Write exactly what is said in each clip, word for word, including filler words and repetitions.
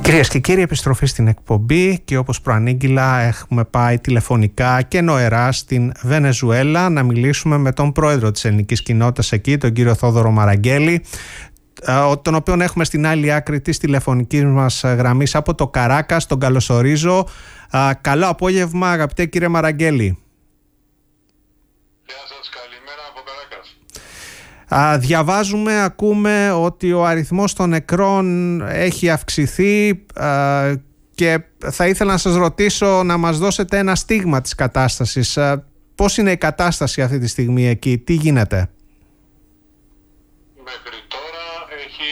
Κυρίες και κύριοι, επιστροφή στην εκπομπή και όπως προανήγγυλα έχουμε πάει τηλεφωνικά και νοερά στην Βενεζουέλα να μιλήσουμε με τον πρόεδρο της ελληνικής κοινότητας εκεί, τον κύριο Θόδωρο Μαραγκέλη, τον οποίον έχουμε στην άλλη άκρη της τηλεφωνικής μας γραμμής από το Καράκας. Τον καλωσορίζω. Καλό απόγευμα, αγαπητέ κύριε Μαραγκέλη. Γεια σας, καλημέρα από Καράκας. Α, διαβάζουμε, ακούμε ότι ο αριθμός των νεκρών έχει αυξηθεί α, και θα ήθελα να σας ρωτήσω να μας δώσετε ένα στίγμα της κατάστασης. Α, πώς είναι η κατάσταση αυτή τη στιγμή εκεί, τι γίνεται? Μέχρι τώρα έχει,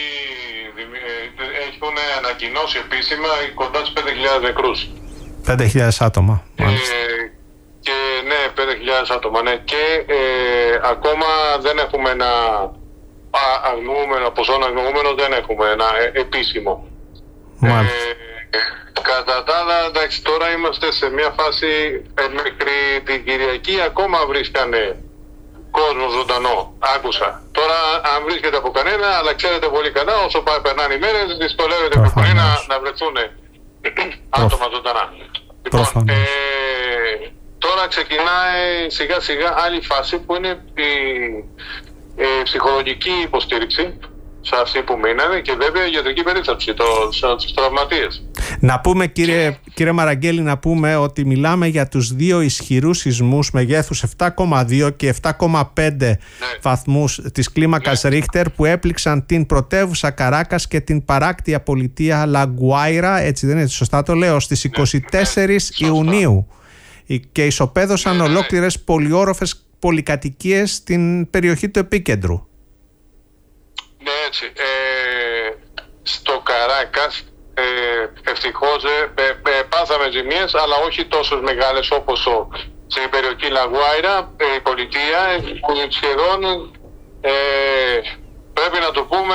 έχουν ανακοινώσει επίσημα κοντά στους πέντε χιλιάδες νεκρούς. πέντε χιλιάδες άτομα. Ε, και ναι, πέντε χιλιάδες άτομα, ναι. Και ε, ακόμα δεν έχουμε ένα αγνοούμενο, ποσό αγνοούμενο δεν έχουμε ένα επίσημο. Μάλιστα. Ε, κατά τα άλλα, εντάξει, τώρα είμαστε σε μια φάση ε, μέχρι την Κυριακή ακόμα βρίσκανε κόσμο ζωντανό. Άκουσα. Τώρα αν βρίσκεται από κανένα, αλλά ξέρετε πολύ καλά, όσο πάει, περνάνε οι μέρες, δυσκολεύεται πιο πολύ να, να βρεθούν άτομα ζωντανά. Λοιπόν, ε, τώρα ξεκινάει σιγά σιγά άλλη φάση που είναι η ε, ψυχολογική υποστήριξη σε αυτοί που μείνανε και βέβαια η ιατρική περίθαλψη στους τραυματίες. Να πούμε κύριε, κύριε Μαραγκέλη, να πούμε ότι μιλάμε για τους δύο ισχυρούς σεισμούς μεγέθους επτά κόμμα δύο και επτά κόμμα πέντε ναι. βαθμούς της κλίμακας ναι. Ρίχτερ που έπληξαν την πρωτεύουσα Καράκας και την παράκτια πολιτεία Λαγκουάιρα, έτσι δεν είναι σωστά το λέω, στις είκοσι τέσσερις ναι, Ιουνίου και ισοπαίδωσαν ναι, ναι. ολόκληρες πολυόροφες πολυκατοικίες στην περιοχή του επίκεντρου. Ναι, έτσι. Ε, στο Καράκας ε, ευτυχώς ε, ε, ε, πάθαμε ζημίες, αλλά όχι τόσο μεγάλες όπως ο, στην περιοχή Λαγκουάιρα, ε, η πολιτεία που σχεδόν ε, πρέπει να το πούμε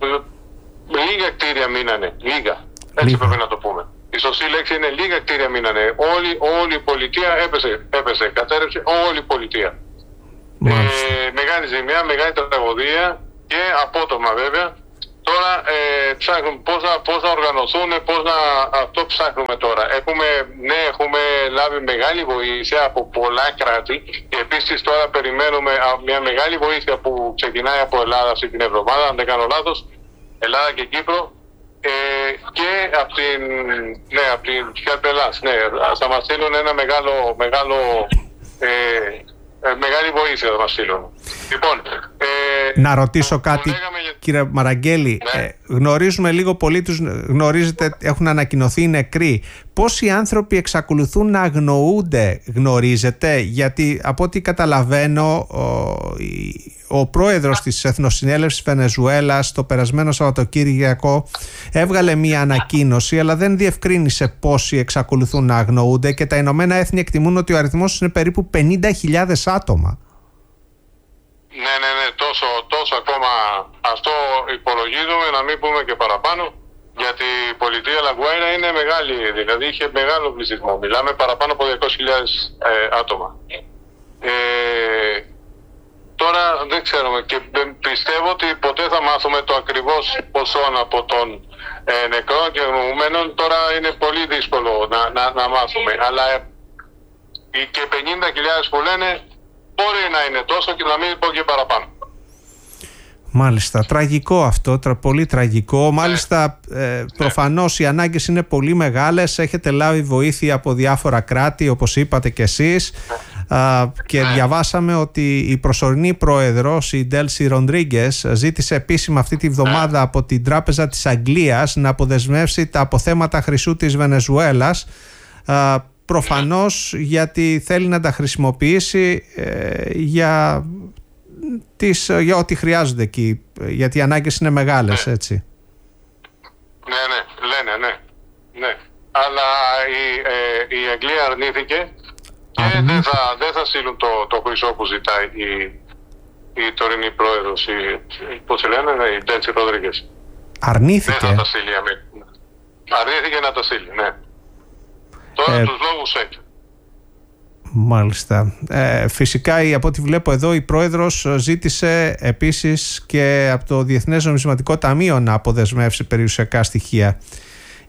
λίγα κτίρια μείνανε. Λίγα. Έτσι πρέπει να το πούμε. Η σωστή λέξη είναι λίγα κτίρια μείνανε. Όλη, όλη η πολιτεία έπεσε, έπεσε, κατέρευσε όλη η πολιτεία. Ε, μεγάλη ζημιά, μεγάλη τραγωδία. Και απότομα βέβαια. Τώρα ε, ψάχνουμε πώς να, πώς να οργανωθούν, πώς να, αυτό ψάχνουμε τώρα. Έχουμε, ναι, έχουμε λάβει μεγάλη βοήθεια από πολλά κράτη και επίσης τώρα περιμένουμε μια μεγάλη βοήθεια που ξεκινάει από Ελλάδα αυτή την εβδομάδα, αν δεν κάνω λάθος, Ελλάδα και Κύπρο ε, και από την, ναι, από την Χερπελάς, ναι, θα μας στείλουν ένα μεγάλο, μεγάλο ε, Ε, μεγάλη βοήθεια θα μας στείλουν. Λοιπόν, ε, να ρωτήσω κάτι, για... κύριε Μαραγκέλη. Ναι. Ε, γνωρίζουμε λίγο πολύ, τους γνωρίζετε, έχουν ανακοινωθεί οι νεκροί. Πόσοι άνθρωποι εξακολουθούν να αγνοούνται, γνωρίζετε? Γιατί από ό,τι καταλαβαίνω, ο, ο πρόεδρος της Εθνοσυνέλευσης Βενεζουέλας το περασμένο Σαββατοκύριακο έβγαλε μία ανακοίνωση, αλλά δεν διευκρίνησε πόσοι εξακολουθούν να αγνοούνται και τα Ηνωμένα Έθνη εκτιμούν ότι ο αριθμός είναι περίπου πενήντα χιλιάδες άτομα. Ναι, ναι, ναι, τόσο, τόσο ακόμα αυτό υπολογίζουμε, να μην πούμε και παραπάνω, γιατί η πολιτεία Λαγκουάιρα είναι μεγάλη, δηλαδή είχε μεγάλο πληθυσμό, μιλάμε παραπάνω από διακόσιες χιλιάδες ε, άτομα. Ε, τώρα δεν ξέρουμε και πιστεύω ότι ποτέ θα μάθουμε το ακριβώς ποσό από των ε, νεκρών και αγνοούμενων, τώρα είναι πολύ δύσκολο να, να, να μάθουμε, αλλά ε, και πενήντα χιλιάδες που λένε μπορεί να είναι τόσο και να μην πω και παραπάνω. Μάλιστα, τραγικό αυτό, τρα, πολύ τραγικό. Μάλιστα, ε, ναι. προφανώς οι ανάγκες είναι πολύ μεγάλες. Έχετε λάβει βοήθεια από διάφορα κράτη, όπως είπατε κι εσείς. Ναι. Α, και ναι. διαβάσαμε ότι η προσωρινή πρόεδρος, η Ντέλσι Ροντρίγκες, ζήτησε επίσημα αυτή τη βδομάδα ναι. από την Τράπεζα της Αγγλίας να αποδεσμεύσει τα αποθέματα χρυσού της Βενεζουέλας. Α, προφανώς ναι. γιατί θέλει να τα χρησιμοποιήσει ε, για... Τις, για ό,τι χρειάζονται εκεί, γιατί οι ανάγκες είναι μεγάλες, ναι. έτσι. Ναι, ναι, λένε, ναι. ναι. Αλλά η, ε, η Αγγλία αρνήθηκε και δεν θα, δεν θα στείλουν το, το χρυσό που ζητάει η, η τωρινή πρόεδρος, η, πώς λένε, η Ντέλσι Ροντρίγκες. Αρνήθηκε. Δεν θα τα στείλει. Αρνήθηκε να τα στείλει, ναι. Τώρα ε... τους λόγους έχει. Μάλιστα. Ε, φυσικά, από ό,τι βλέπω εδώ, η πρόεδρος ζήτησε επίσης και από το Διεθνές Νομισματικό Ταμείο να αποδεσμεύσει περιουσιακά στοιχεία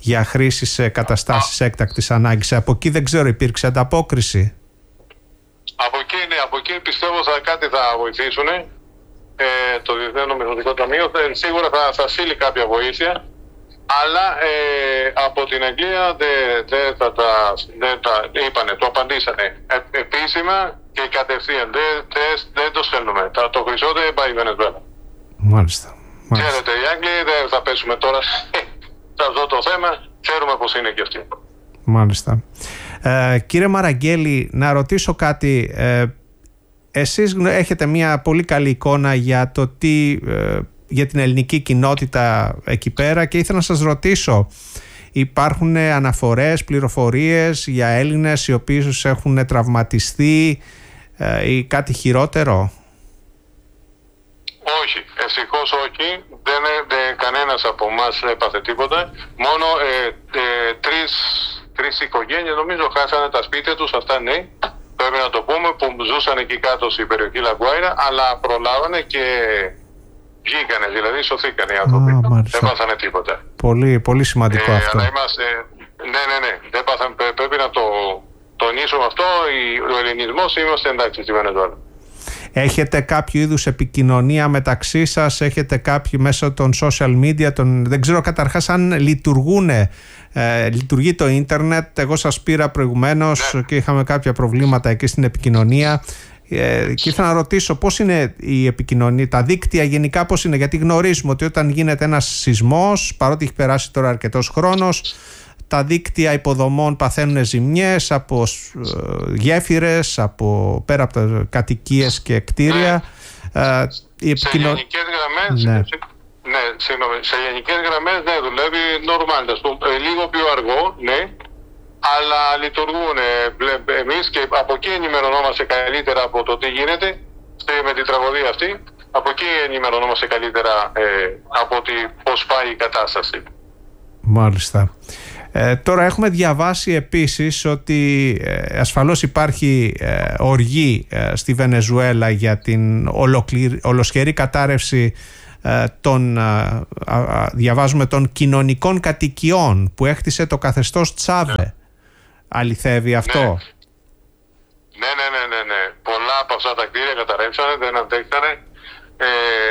για χρήση σε καταστάσεις έκτακτης ανάγκης. Από εκεί δεν ξέρω, υπήρξε ανταπόκριση? Από εκεί, ναι, από εκεί πιστεύω θα κάτι θα βοηθήσουν. Ε, το Διεθνές Νομισματικό Ταμείο σίγουρα θα, θα στείλει κάποια βοήθεια. Αλλά ε, από την Αγγλία δεν δε θα τα δε τα είπανε, το απαντήσανε ε, επίσημα και κατευθείαν. Δεν δε, δε το στέλνουμε. Τα, το χρυσό δεν πάει η Βενεζουέλα. Μάλιστα. Ξέρετε, οι Άγγλοι δεν θα πέσουμε τώρα σε αυτό το θέμα. Ξέρουμε πώς είναι και αυτοί. Μάλιστα. Ε, κύριε Μαραγγέλη, να ρωτήσω κάτι. Ε, εσείς έχετε μια πολύ καλή εικόνα για το τι... Ε, για την ελληνική κοινότητα εκεί πέρα και ήθελα να σας ρωτήσω, υπάρχουν αναφορές, πληροφορίες για Έλληνες οι οποίοι ίσως έχουν τραυματιστεί ε, ή κάτι χειρότερο? Όχι, ευτυχώς όχι. Δεν, δεν, κανένας από εμάς έπαθε τίποτα. Μόνο ε, ε, τρεις, τρεις οικογένειες νομίζω χάσανε τα σπίτια τους, αυτά ναι, πρέπει να το πούμε, που ζούσαν εκεί κάτω στην περιοχή Λαγκουάιρα, αλλά προλάβανε και βγήκανε, δηλαδή σωθήκανε οι άνθρωποι. Δεν πάθανε τίποτα. Πολύ, πολύ σημαντικό ε, αυτό. Αλλά είμαστε, ναι, ναι, ναι. Δεν πάθανε, πρέπει να το τονίσουμε αυτό. Ο ελληνισμός είμαστε εντάξει στη Βενεζουέλα. Έχετε κάποιο είδους επικοινωνία μεταξύ σας? Έχετε κάποιο μέσω των social media? Των... Δεν ξέρω καταρχάς αν λειτουργούν, ε, λειτουργεί το ίντερνετ. Εγώ σας πήρα προηγουμένως ναι. και είχαμε κάποια προβλήματα εκεί στην επικοινωνία. Ε, και ήθελα να ρωτήσω πώς είναι η επικοινωνία, τα δίκτυα γενικά πώς είναι, γιατί γνωρίζουμε ότι όταν γίνεται ένας σεισμός, παρότι έχει περάσει τώρα αρκετός χρόνος, τα δίκτυα υποδομών παθαίνουν ζημιές από ε, γέφυρες, από, πέρα από τα κατοικίες και κτίρια. Ναι. Ε, η επικοινω... Σε γενικές γραμμές, ναι. Σε, ναι, συγγνώμη, σε γενικές γραμμές ναι, δουλεύει normal, ε, λίγο πιο αργό, ναι. Αλλά λειτουργούν. Εμείς και από εκεί ενημερωνόμαστε καλύτερα από το τι γίνεται με την τραγωδία αυτή. Από εκεί ενημερωνόμαστε καλύτερα ε, από ότι πώς πάει η κατάσταση. Μάλιστα. Ε, τώρα έχουμε διαβάσει επίσης ότι ε, ασφαλώς υπάρχει ε, οργή ε, στη Βενεζουέλα για την ολοκληρ, ολοσχερή κατάρρευση ε, των, ε, ε, διαβάζουμε, των κοινωνικών κατοικιών που έκτισε το καθεστώς Τσάβε. Ναι. Αληθεύει αυτό? Ναι. ναι, ναι, ναι, ναι, ναι. Πολλά από αυτά τα κτίρια καταρρεύσανε, δεν αντέξανε. Ε,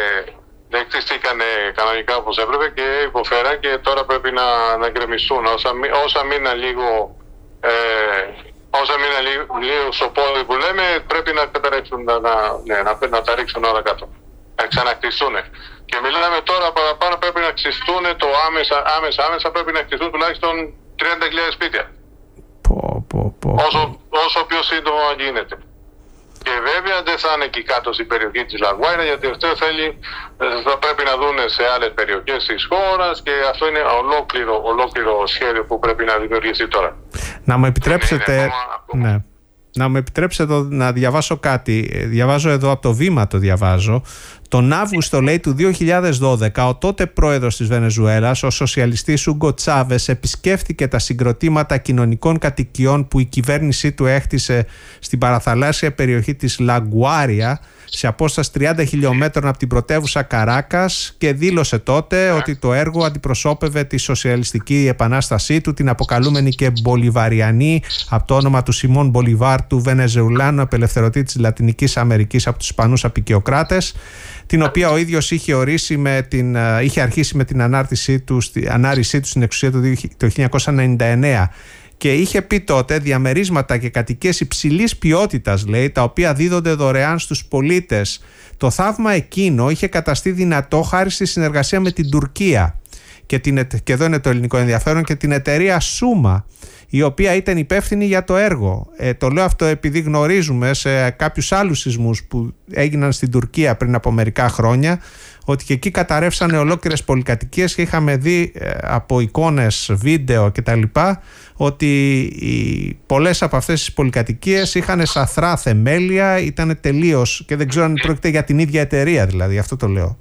δεν κτιστήκανε κανονικά όπως έπρεπε και υποφέρα και τώρα πρέπει να, να γκρεμιστούν. Όσα, όσα μείναν λίγο, ε, όσα μείναν λίγο, λίγο στο πόδι που λέμε, πρέπει να καταρρεύσουν, να, ναι, να, να τα ρίξουν όλα κάτω. Να ξανακτιστούν. Και μιλάμε τώρα παραπάνω, πρέπει να κτιστούν το άμεσα, άμεσα, άμεσα πρέπει να κτιστούν τουλάχιστον τριάντα χιλιάδες σπίτια. Πω, πω, πω. Όσο, όσο πιο σύντομα γίνεται. Και βέβαια δεν θα είναι εκεί κάτω στην περιοχή της Λαγκουάιρα, γιατί αυτό θέλει, θα πρέπει να δουν σε άλλες περιοχές της χώρας και αυτό είναι ολόκληρο, ολόκληρο σχέδιο που πρέπει να δημιουργηθεί τώρα. Να μου επιτρέψετε, είναι, ακόμα, ακόμα. Ναι. Να μου επιτρέψετε να διαβάσω κάτι. Διαβάζω εδώ από το Βήμα, το διαβάζω. Τον Αύγουστο, λέει, του δύο χιλιάδες δώδεκα, ο τότε πρόεδρος της Βενεζουέλας, ο σοσιαλιστής Ούγκο Τσάβες, επισκέφθηκε τα συγκροτήματα κοινωνικών κατοικιών που η κυβέρνησή του έκτισε στην παραθαλάσσια περιοχή της Λαγκουάρια, σε απόσταση τριάντα χιλιομέτρων από την πρωτεύουσα Καράκας, και δήλωσε τότε ότι το έργο αντιπροσώπευε τη σοσιαλιστική επανάστασή του, την αποκαλούμενη και Μπολιβαριανή, από το όνομα του Σιμών Μπολιβάρ, του Βενεζουελάνου απελευθερωτή της Λατινικής Αμερικής από τους Ισπανούς απικιοκράτες, την οποία ο ίδιος είχε, ορίσει με την, είχε αρχίσει με την ανάρτησή του, ανάρρησή του στην εξουσία του το χίλια εννιακόσια ενενήντα εννέα. Και είχε πει τότε διαμερίσματα και κατοικίες υψηλής ποιότητας, λέει, τα οποία δίδονται δωρεάν στους πολίτες. Το θαύμα εκείνο είχε καταστεί δυνατό χάρη στη συνεργασία με την Τουρκία. Και, την, και εδώ είναι το ελληνικό ενδιαφέρον, και την εταιρεία Σούμα, η οποία ήταν υπεύθυνη για το έργο. Ε, το λέω αυτό επειδή γνωρίζουμε σε κάποιους άλλους σεισμούς που έγιναν στην Τουρκία πριν από μερικά χρόνια, ότι και εκεί καταρρεύσανε ολόκληρες πολυκατοικίες και είχαμε δει ε, από εικόνες, βίντεο κτλ. Ότι οι, πολλές από αυτές τις πολυκατοικίες είχαν σαθρά θεμέλια, ήταν τελείως, και δεν ξέρω αν πρόκειται για την ίδια εταιρεία, δηλαδή, αυτό το λέω.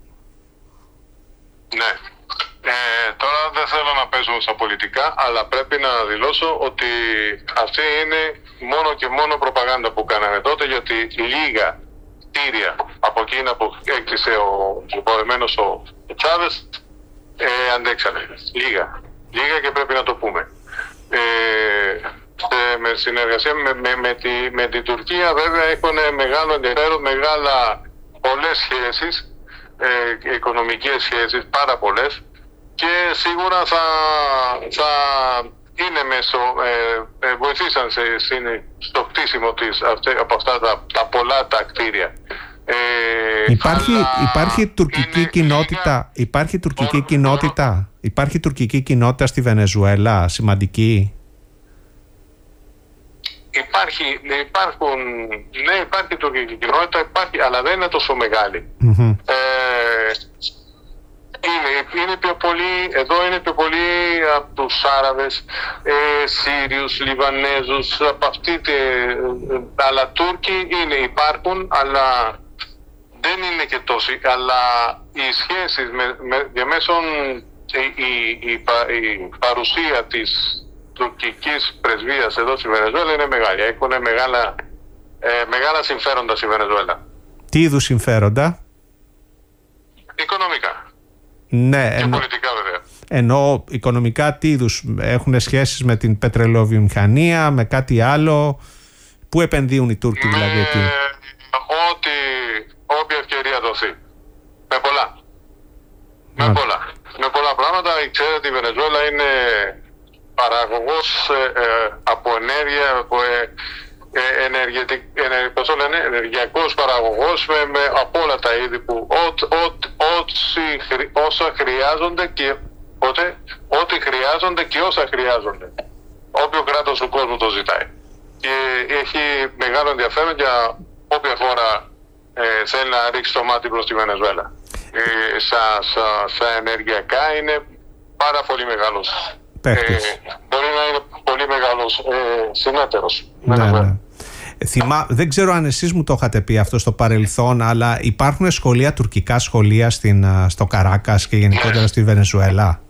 Ναι. Ε, τώρα δεν θέλω να παίζω στα πολιτικά, αλλά πρέπει να δηλώσω ότι αυτή είναι μόνο και μόνο προπαγάνδα που κάναμε τότε, γιατί λίγα κτίρια από εκείνα που έκτισε ο υποδεμένος ο Τσάβες ε, αντέξανε. Λίγα. λίγα και πρέπει να το πούμε. Ε, με συνεργασία με, με, με, τη, με την Τουρκία βέβαια έχουν μεγάλο ενδιαφέρον, μεγάλα πολλές σχέσεις, ε, οικονομικές σχέσεις, πάρα πολλές, και σίγουρα θα, θα είναι μέσω, ε, ε, βοηθήσαν σε, σε, στο χτίσιμο της αυτε, από αυτά τα, τα πολλά τα κτίρια. Ε, υπάρχει, υπάρχει τουρκική είναι, κοινότητα, είναι, υπάρχει τουρκική ο, κοινότητα, ο, υπάρχει τουρκική κοινότητα στη Βενεζουέλα, σημαντική. Υπάρχει, υπάρχουν, ναι, υπάρχει τουρκική κοινότητα, υπάρχει, αλλά δεν είναι τόσο μεγάλη. Mm-hmm. Ε, είναι, είναι πιο πολύ, εδώ είναι πιο πολύ από τους Άραβες, ε, Σύριους, Λιβανέζους, από αυτή τη, ε, αλλά Τούρκοι είναι, υπάρχουν, αλλά δεν είναι και τόσοι, αλλά οι σχέσεις με, με, διαμέσων η, η, η, η παρουσία της τουρκικής πρεσβείας εδώ στη Βενεζουέλα είναι μεγάλη. Έχουν μεγάλα, ε, μεγάλα συμφέροντα στη Βενεζουέλα. Τι είδους συμφέροντα? Οικονομικά. Ναι, και εννο... πολιτικά βέβαια. Εννοώ οικονομικά τι είδους, έχουν σχέσεις με την πετρελαιοβιομηχανία, με κάτι άλλο? Πού επενδύουν οι Τούρκοι με... δηλαδή εκεί? Ό,τι, όποια ευκαιρία δοθεί. Με πολλά. Α. Με πολλά. Με πολλά πράγματα. Ξέρετε, η Βενεζουέλα είναι παραγωγός ε, ε, από ενέργεια, από ε, ε, ενεργετικ, ενεργ, πώς το λένε, ενεργειακός παραγωγός με, με, από όλα τα είδη που ό, ό, ό, ό, όσα χρειάζονται και ό,τι, ό,τι χρειάζονται και όσα χρειάζονται. Όποιο κράτος του κόσμου το ζητάει. Και έχει μεγάλο ενδιαφέρον για όποια χώρα ε, θέλει να ρίξει το μάτι προς τη Βενεζουέλα. Ε, σα, σα, σα ενεργειακά είναι πάρα πολύ μεγάλος. Ε, μπορεί να είναι πολύ μεγάλος ε, συνέτερος. Ναι, ναι. Θυμά, δεν ξέρω αν εσείς μου το είχατε πει αυτό στο παρελθόν, αλλά υπάρχουν σχολεία, τουρκικά σχολεία στην, στο Καράκας και γενικότερα στη Βενεζουέλα?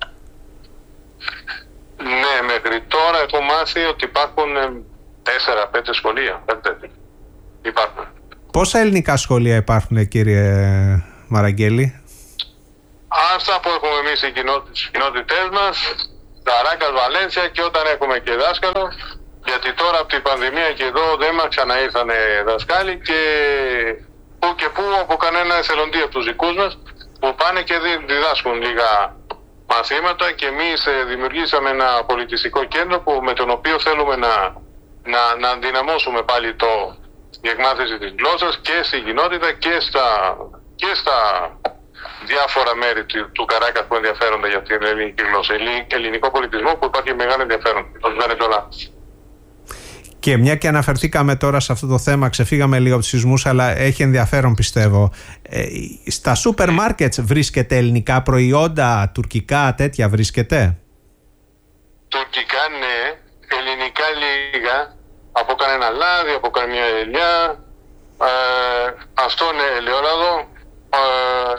Ναι, μέχρι τώρα έχω μάθει ότι υπάρχουν τέσσερα πέντε σχολεία. Πέντε. Υπάρχουν. Πόσα ελληνικά σχολεία υπάρχουν, κύριε Μαραγγέλη? Αυτά που έχουμε εμείς οι κοινότητες μας, Καράκας, Βαλένσια, και όταν έχουμε και δάσκαλο, γιατί τώρα από την πανδημία και εδώ δεν μας ξαναήρθανε δασκάλοι, και που και που από κανένα εθελοντή από τους δικούς μας που πάνε και διδάσκουν λίγα μαθήματα, και εμείς δημιουργήσαμε ένα πολιτιστικό κέντρο που, με τον οποίο θέλουμε να, να, να δυναμώσουμε πάλι το, η εκμάθηση της γλώσσας και στην κοινότητα και στα, και στα διάφορα μέρη του, του Καράκας που ενδιαφέρονται για την ελληνική γλώσσα. Ελληνικό πολιτισμό που υπάρχει μεγάλο ενδιαφέρον. Και μια και αναφερθήκαμε τώρα σε αυτό το θέμα, ξεφύγαμε λίγο από τους σεισμούς, αλλά έχει ενδιαφέρον πιστεύω. Ε, στα σούπερ μάρκετς βρίσκεται ελληνικά προϊόντα, τουρκικά τέτοια βρίσκεται? Τουρκικά ναι, ελληνικά λίγα, από κανένα λάδι, από καμία ελιά, ε, αυτό είναι ελαιόλαδο. Ε,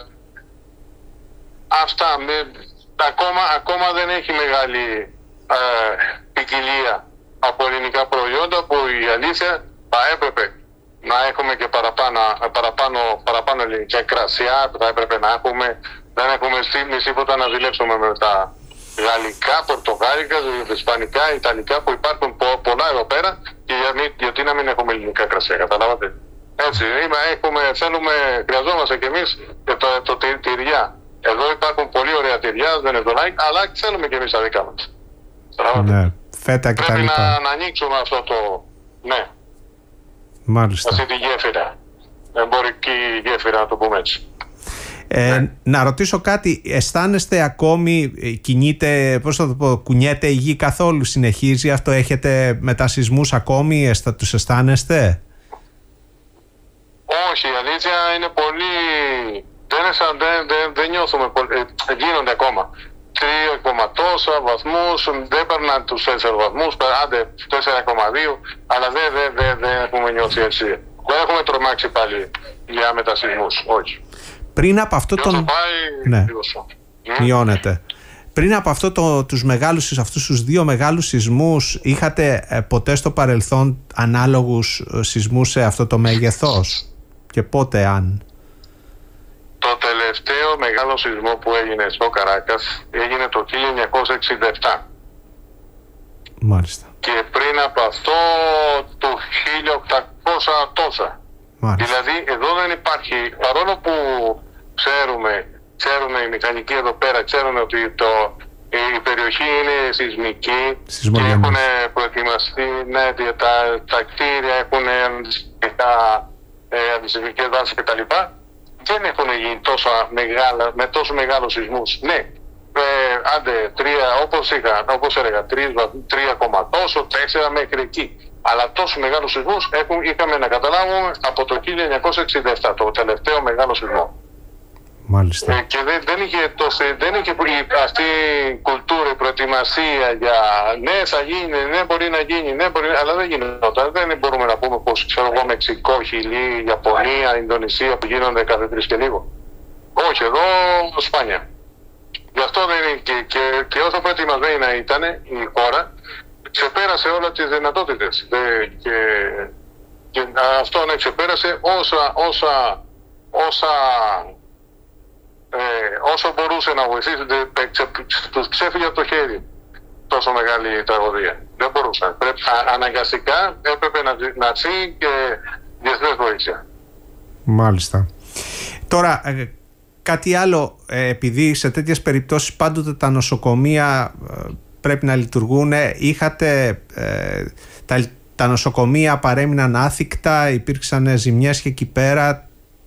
αυτά, με, ακόμα, ακόμα δεν έχει μεγάλη ε, ποικιλία από ελληνικά προϊόντα, που η αλήθεια θα έπρεπε να έχουμε και παραπάνω, παραπάνω, παραπάνω ελληνικά κρασιά, θα έπρεπε να έχουμε, δεν έχουμε εμείς τίποτα να ζηλέψουμε με τα γαλλικά, πορτογάλικα, ισπανικά, ιταλικά που υπάρχουν πολλά εδώ πέρα, και για, γιατί να μην έχουμε ελληνικά κρασιά, καταλάβατε. Έτσι, έχουμε, θέλουμε, χρειαζόμαστε κι εμείς και το, το, το τυριά. Εδώ υπάρχουν πολύ ωραία τυριά, δεν είναι δολάκι, αλλά θέλουμε κι εμείς τα δικά μας. Ναι, φέτα και πρέπει τα λοιπά. να, να ανοίξουμε αυτό το, ναι. Μάλιστα. Αυτή τη γέφυρα, εμπορική γέφυρα να το πούμε έτσι. Ε, ναι. Να ρωτήσω κάτι, αισθάνεστε ακόμη, κινείται, πώς θα το πω, κουνιέται η γη καθόλου, συνεχίζει αυτό, έχετε μετασυσμούς ακόμη, εστα, τους αισθάνεστε? Όχι, η αλήθεια είναι πολύ, δεν, δεν, δεν, δεν νιώθουμε, ε, γίνονται ακόμα. τρία κόμμα τόσα βαθμούς, δεν περνάνε τους τέσσερις βαθμούς, άντε τέσσερα κόμμα δύο, αλλά δεν, δεν, δεν, δεν έχουμε νιώθει έτσι. Δεν έχουμε τρομάξει πάλι για μετασυσμούς, όχι. Πριν από αυτό τον... πάει, ναι, μειώνεται. Πριν από αυτό το, τους μεγάλους, αυτούς τους δύο μεγάλους σεισμούς, είχατε ε, ποτέ στο παρελθόν ανάλογους σεισμούς σε αυτό το μέγεθος? Και πότε, αν? Το τελευταίο μεγάλο σεισμό που έγινε στο Καράκας έγινε το χίλια εννιακόσια εξήντα επτά. Μάλιστα. Και πριν από αυτό το χίλια οκτακόσια τόσα. Μάλιστα. Δηλαδή εδώ δεν υπάρχει, παρόλο που ξέρουμε, ξέρουμε οι μηχανικοί εδώ πέρα, ξέρουμε ότι το, η περιοχή είναι σεισμική και έχουν προετοιμαστεί, ναι, τα, τα κτίρια έχουν αντισεισμικές βάσεις κτλ. Δεν έχουν γίνει τόσα μεγάλα, με τόσο μεγάλους σεισμούς. Ναι, ε, άντε, τρία, όπως, είχα, όπως έλεγα, τρία κόμμα τόσο, τέσσερα μέχρι εκεί. Αλλά τόσο μεγάλους σεισμούς έχουν, είχαμε να καταλάβουμε από το χίλια εννιακόσια εξήντα επτά, το τελευταίο μεγάλο σεισμό. Μάλιστα. Ε, και δεν, δεν είχε, τόσο, δεν είχε αυτή η κουλτούρα, η προετοιμασία για ναι θα γίνει, ναι μπορεί να γίνει, ναι μπορεί, αλλά δεν γινόταν. Δεν μπορούμε να πούμε πως ξέρω εγώ Μεξικό, Χιλή, Ιαπωνία, Ινδονησία που γίνονται κάθε τρεις και λίγο. Όχι, εδώ σπάνια. Γι' αυτό δεν είναι και, και, και όσο προετοιμασμένη να ήταν η χώρα, ξεπέρασε όλα τις δυνατότητες. Ε, και, και αυτό ναι, ξεπέρασε όσα, όσα, όσα Ε, όσο μπορούσε να βοηθήσει, τους ξέφυγε από το χέρι τόσο μεγάλη τραγωδία. Δεν μπορούσαν. Πρέπει, α, αναγκαστικά έπρεπε να, να ζει και διεθνές βοήθεια. Μάλιστα. Τώρα, ε, κάτι άλλο, ε, επειδή σε τέτοιες περιπτώσεις πάντοτε τα νοσοκομεία ε, πρέπει να λειτουργούν, είχατε ε, τα, τα νοσοκομεία παρέμειναν άθικτα, υπήρξαν ζημιές και εκεί πέρα?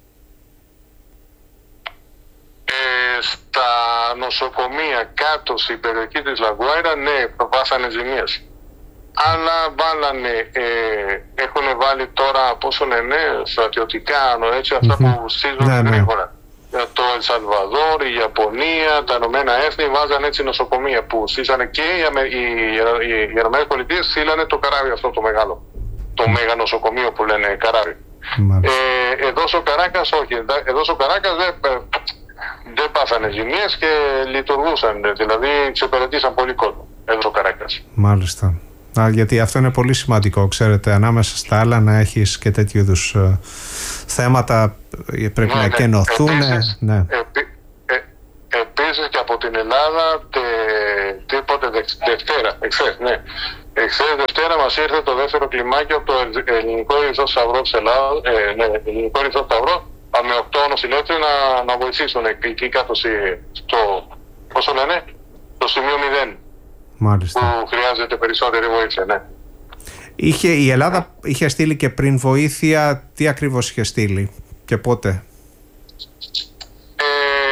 Στα νοσοκομεία κάτω στην περιοχή της Λαγκουάιρα, ναι, πάθανε ζημίες. Αλλά βάλανε, ε, έχουν βάλει τώρα, πόσο λένε, στρατιωτικά, έτσι, αυτά mm-hmm. που στίζουν ναι, γρήγορα. Ναι. Το Ελσαλβαδόρ, η Ιαπωνία, τα Ηνωμένα Έθνη βάζανε έτσι νοσοκομεία που στήσανε και οι, οι, οι, οι Ηνωμένες Πολιτείες στείλανε το καράβι αυτό το μεγάλο. Το mm. μέγα νοσοκομείο που λένε καράβι. Mm. Ε, εδώ στο Καράκας, όχι. Εδώ στο Καράκας δεν. Δεν πάθανε ζημίες και λειτουργούσαν, δηλαδή ξεπεραιτήσαν πολύ κόσμο εδώ στο Καράκας. Μάλιστα. Α, γιατί αυτό είναι πολύ σημαντικό, ξέρετε, ανάμεσα στα άλλα να έχεις και τέτοιου είδους ε, θέματα πρέπει ναι, να εκενωθούν. Επίσης, ναι. επί, ε, επίσης και από την Ελλάδα τε, τίποτε δε, Δευτέρα, εχθές, ναι. Εχθές Δευτέρα μας ήρθε το δεύτερο κλιμάκιο από το Ελληνικό Ερυθρό Σταυρό της Ελλάδας, ε, ναι, Ελληνικό Ερυθρό Σταυρό, με οκτώ νοσηλεύτες να, να βοηθήσουν εκεί κάτω στο, πώς λένε, το σημείο μηδέν. Μάλιστα. Που χρειάζεται περισσότερη βοήθεια, ναι. Είχε, η Ελλάδα είχε στείλει και πριν βοήθεια, τι ακριβώς είχε στείλει και πότε? Ε,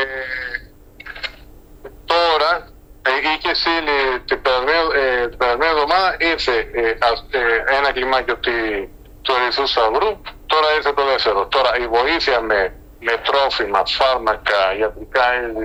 τώρα ε, είχε στείλει την περασμένη ε, εβδομάδα ήρθε ε, ε, ένα κλιμάκιο του Ερυθρού Σταυρού. Τώρα ήρθε το δεύτερο. Τώρα η βοήθεια με, με τρόφιμα, φάρμακα, ιατρικά είδη,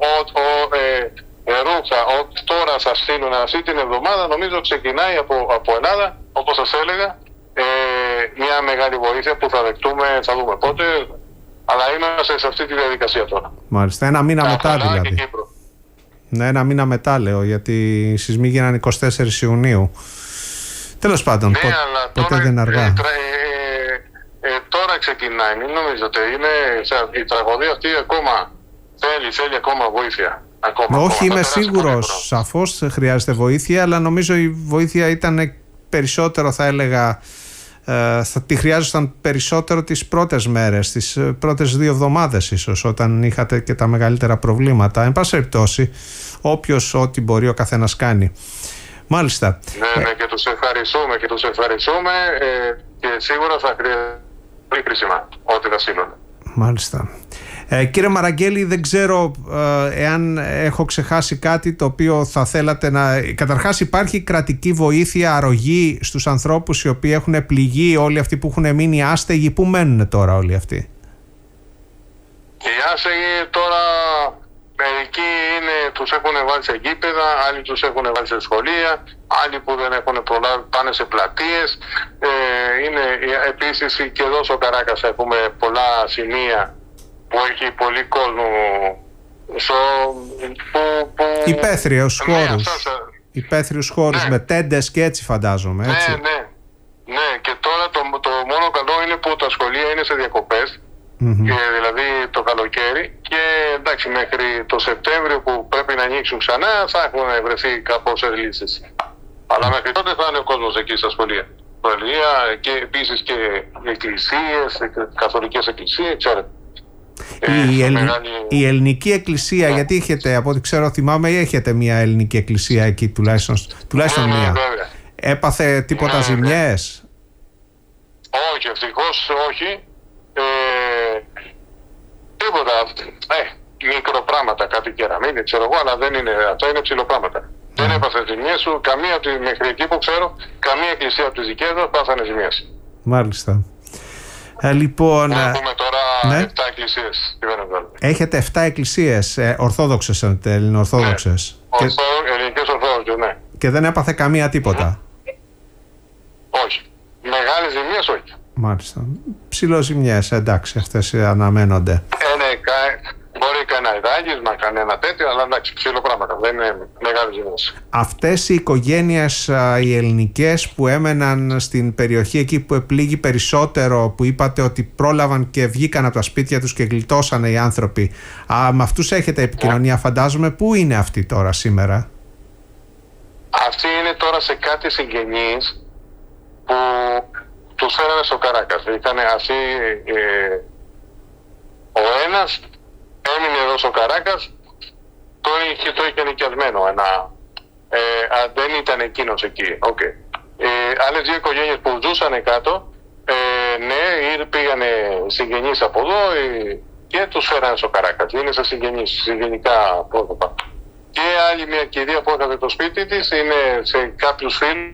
ε, ρούχα, ο, τώρα θα στείλουν αυτή την εβδομάδα, νομίζω ξεκινάει από, από Ελλάδα, όπως σας έλεγα, ε, μια μεγάλη βοήθεια που θα δεχτούμε, θα δούμε πότε, αλλά είμαστε σε αυτή τη διαδικασία τώρα. Μάλιστα, ένα μήνα τα μετά δηλαδή. Ναι, ένα μήνα μετά λέω, γιατί οι σεισμοί γίνανε εικοστή τέταρτη Ιουνίου. Τέλος πάντων, ναι, πο, ποτέ τώρα, δεν αργά. Ε, Ε, τώρα ξεκινάει, μην νομίζετε, είναι, η τραγωδία αυτή ακόμα θέλει, θέλει ακόμα βοήθεια. Ακόμα, όχι, ακόμα. είμαι σίγουρος, σαφώς χρειάζεται βοήθεια, αλλά νομίζω η βοήθεια ήταν περισσότερο, θα έλεγα, ε, θα τη χρειάζονταν περισσότερο τις πρώτες μέρες, τις πρώτες δύο εβδομάδες ίσως, όταν είχατε και τα μεγαλύτερα προβλήματα. Εν πάση περιπτώσει, όποιος ό,τι μπορεί ο καθένας κάνει. Μάλιστα. Ναι, ναι, και τους ευχαριστούμε και τους ευχαριστούμε ε, και σίγουρα θα χρειάζεται πολύ κρίσιμα ό,τι θα στείλουν. Μάλιστα. Ε, κύριε Μαραγκέλη, δεν ξέρω ε, εάν έχω ξεχάσει κάτι το οποίο θα θέλατε να... Καταρχάς υπάρχει κρατική βοήθεια, αρρωγή στους ανθρώπους οι οποίοι έχουν πληγεί, όλοι αυτοί που έχουν μείνει άστεγοι, πού μένουν τώρα όλοι αυτοί? Οι άστεγοι τώρα μερικοί είναι, τους έχουν βάλει σε γήπεδα, άλλοι τους έχουν βάλει σε σχολεία, άλλοι που δεν έχουν προλάβει πάνε σε πλατείες. Ε, είναι επίσης και εδώ στο Καράκας έχουμε πολλά σημεία που έχει πολύ κόσμο στο, που, που... υπαίθριους ναι, χώρους, αυτά, υπαίθριους χώρους ναι. με τέντες και έτσι φαντάζομαι, έτσι. Ναι, ναι, ναι. Και τώρα το, το μόνο καλό είναι που τα σχολεία είναι σε διακοπές Mm-hmm. Και, δηλαδή το καλοκαίρι, και εντάξει, μέχρι το Σεπτέμβριο που πρέπει να ανοίξουν ξανά θα έχουν βρεθεί κάπως λύσεις. Αλλά μέχρι τότε θα είναι ο κόσμος εκεί στα σχολεία. Σχολεία και επίσης και εκκλησίες, καθολικές εκκλησίες, ξέρετε. Η, Ελλ... μεγάλη... η ελληνική εκκλησία, yeah. γιατί έχετε, από ό,τι ξέρω θυμάμαι, έχετε μια ελληνική εκκλησία εκεί τουλάχιστον, τουλάχιστον yeah, μία. Yeah, Έπαθε τίποτα yeah, ζημιές? Yeah. Όχι, ευτυχώς όχι. Ε, τίποτα. Ε, μικροπράγματα, κάτι κεραμίδι, ξέρω εγώ, αλλά δεν είναι, αυτά είναι ψηλοπράγματα. Mm. Δεν έπαθε ζημιές σου, καμία από τη, μέχρι εκεί που ξέρω, καμία εκκλησία από τις δικές μας πάθανε ζημιές. Μάλιστα. Ε, λοιπόν, να πούμε τώρα ναι. επτά εκκλησίες. Έχετε επτά εκκλησίες, ε, ορθόδοξες, ελληνοορθόδοξες. Ναι. Ορθό, ελληνικές ορθόδοξες, ναι. Και δεν έπαθε καμία τίποτα? Mm. Όχι. Μεγάλες ζημίες όχι. Μάλιστα. Ψιλοζημιές, εντάξει, αυτές αναμένονται. Ε, ναι, κα... μπορεί κανένα υδάγισμα, κανένα τέτοιο, αλλά εντάξει, ψηλό πράγματα, δεν είναι μεγάλη ζημίες. Αυτές οι οικογένειες οι ελληνικές που έμεναν στην περιοχή εκεί που επλήγει περισσότερο, που είπατε ότι πρόλαβαν και βγήκαν από τα σπίτια τους και γλιτώσανε οι άνθρωποι, α, με αυτούς έχετε επικοινωνία, yeah. φαντάζομαι. Πού είναι αυτοί τώρα σήμερα? Αυτοί είναι τώρα σε κάτι συγγενείς που τους φέρανε στο Καράκας. Ήτανε αυτοί, ε, ο ένας έμεινε εδώ στο Καράκας, το είχε, το είχε νοικιασμένο ένα, ε, α, δεν ήταν εκείνος εκεί. Okay. Ε, άλλες δύο οικογένειες που ζούσαν κάτω, ε, ναι, πήγανε συγγενείς από εδώ ε, και τους φέρανε στο Καράκας. Είναι σε συγγενείς, συγγενικά πρότυπα. Και άλλη μια κυρία που έχασε το σπίτι της είναι σε κάποιους φίλους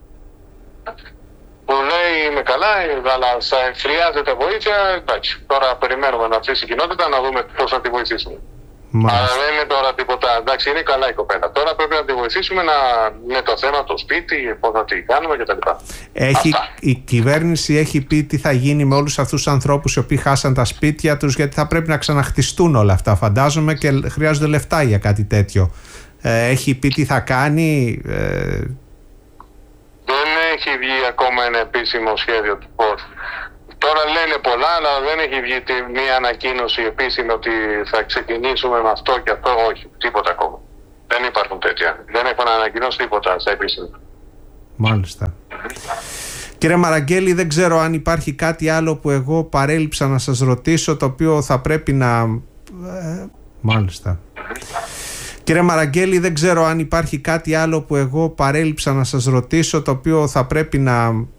που λέει είμαι καλά, αλλά χρειάζεται βοήθεια. Εντάξει, τώρα περιμένουμε να αφήσει η κοινότητα να δούμε πώς θα τη βοηθήσουμε. Μάλιστα. Αλλά δεν είναι τώρα τίποτα. Εντάξει, είναι καλά η κοπέλα. Τώρα πρέπει να τη βοηθήσουμε να... με το θέμα το σπίτι, πώς θα τη κάνουμε κτλ. Έχει... Η κυβέρνηση έχει πει τι θα γίνει με όλους αυτούς τους ανθρώπους οι οποίοι χάσαν τα σπίτια τους, γιατί θα πρέπει να ξαναχτιστούν όλα αυτά, φαντάζομαι, και χρειάζονται λεφτά για κάτι τέτοιο. Ε, έχει πει τι θα κάνει. Ε... Δεν έχει βγει ακόμα ένα επίσημο σχέδιο του πώς. Τώρα λένε πολλά, αλλά δεν έχει βγει μια ανακοίνωση επίσημη ότι θα ξεκινήσουμε με αυτό και αυτό. Όχι, τίποτα ακόμα. Δεν υπάρχουν τέτοια. Δεν έχουν ανακοινώσει τίποτα στα επίσημα. Μάλιστα. Κύριε Μαραγκέλη, δεν ξέρω αν υπάρχει κάτι άλλο που εγώ παρέλειψα να σας ρωτήσω, το οποίο θα πρέπει να... Ε, μάλιστα. Κύριε Μαραγκέλη, δεν ξέρω αν υπάρχει κάτι άλλο που εγώ παρέλειψα να σας ρωτήσω, το οποίο θα πρέπει να